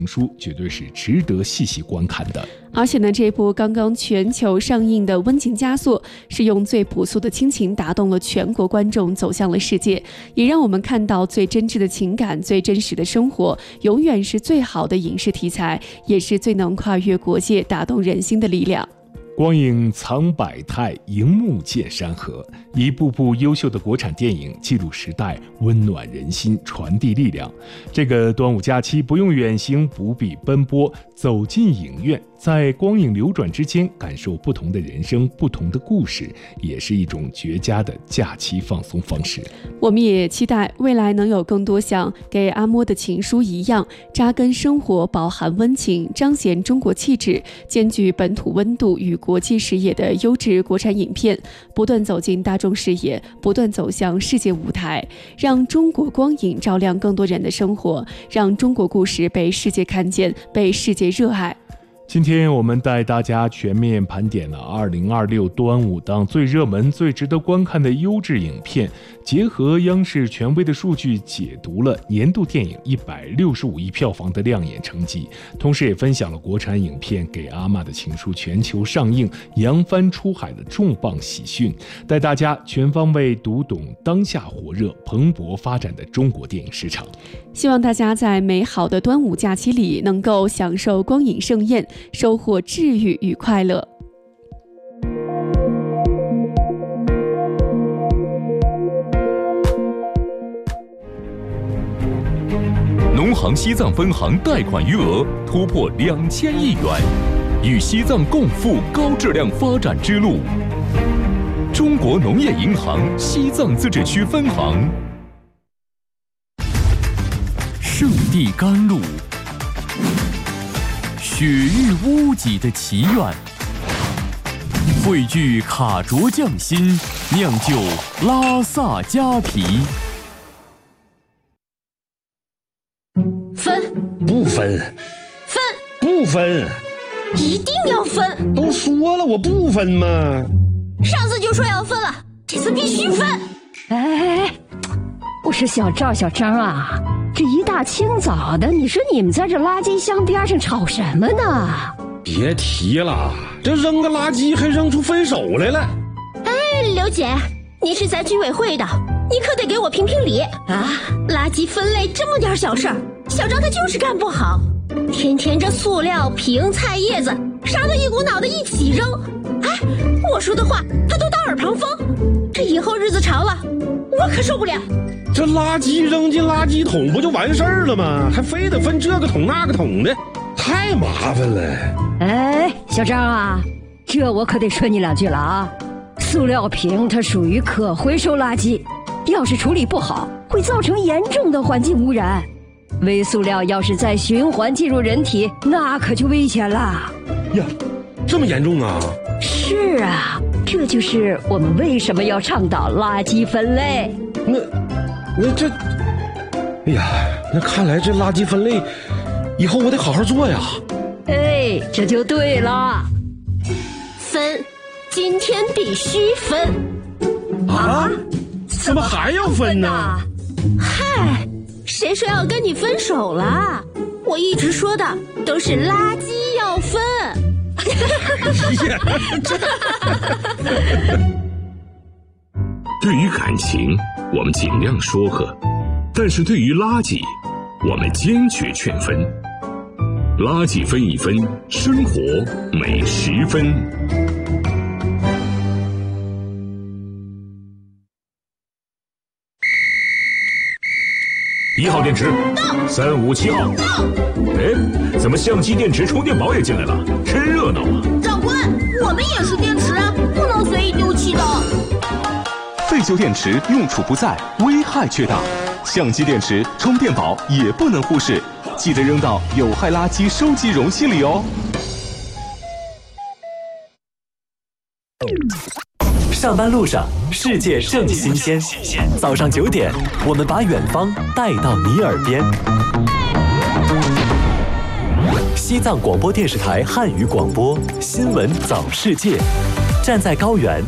书绝对是值得细细观看的。 而且呢，这部刚刚全球上映的《温情加速》是用最朴素的亲情打动了全国观众，走向了世界，也让我们看到最真挚的情感、最真实的生活，永远是最好的影视题材，也是最能跨越国界、打动人心的力量。 光影藏百态，荧幕见山河。一部部优秀的国产电影记录时代，温暖人心，传递力量。这个端午假期不用远行，不必奔波，走进影院，在光影流转之间，感受不同的人生，不同的故事，也是一种绝佳的假期放松方式。 我们也期待未来能有更多像《给阿嬷的情书》一样，扎根生活，饱含温情，彰显中国气质，兼具本土温度与国际视野的优质国产影片，不断走进大众视野，不断走向世界舞台，让中国光影照亮更多人的生活，让中国故事被世界看见，被世界热爱。 今天我们带大家全面盘点了2026端午档最热门、最值得观看的优质影片，结合央视权威的数据，解读了年度电影165亿票房的亮眼成绩，同时也分享了国产影片《给阿嬷的情书》全球上映、扬帆出海的重磅喜讯，带大家全方位读懂当下火热、蓬勃发展的中国电影市场。 希望大家在美好的端午假期里能够享受光影盛宴，收获治愈与快乐。 农行西藏分行贷款余额突破2000亿元，与西藏共赴高质量发展之路。中国农业银行西藏自治区分行。圣地甘露，雪域屋脊的祈愿，汇聚卡卓匠心，酿就拉萨佳皮。 分不分， 分不分， 一定要分！ 都说了我不分嘛。 上次就说要分了，这次必须分！ 哎，我说小张啊，这一大清早的，你说你们在这垃圾箱边上吵什么呢？ 别提了，这扔个垃圾还扔出分手来了。 哎，刘姐，你是咱居委会的，你可得给我评评理啊！垃圾分类这么点小事儿，小张他就是干不好，天天这塑料瓶、菜叶子啥都一股脑的一起扔。哎，我说的话他都当耳旁风，这以后日子长了，我可受不了。 这垃圾扔进垃圾桶不就完事儿了吗？还非得分这个桶那个桶的，太麻烦了。 哎，小张啊，这我可得说你两句了啊！塑料瓶它属于可回收垃圾，要是处理不好，会造成严重的环境污染。微塑料要是再循环进入人体，那可就危险了。 呀，这么严重啊？ 是啊，这就是我们为什么要倡导垃圾分类。 那这，哎呀，那看来这垃圾分类以后我得好好做呀。 哎，这就对了。 分，今天必须分。 啊？怎么还要分呢？ 嗨，谁说要跟你分手了？我一直说的都是垃圾要分。 对于感情，我们尽量说和；但是对于垃圾，我们坚决劝分。垃圾分一分，生活每10分。1号电池，357号。哎，怎么相机电池、充电宝也进来了？真热闹啊！ 长官，我们也是电池，不能随意丢弃的。 废旧电池用处不在，危害却大。相机电池、充电宝也不能忽视，记得扔到有害垃圾收集容器里哦。 上班路上，世界正新鲜。早上9点，我们把远方带到你耳边。西藏广播电视台汉语广播新闻早世界，站在高原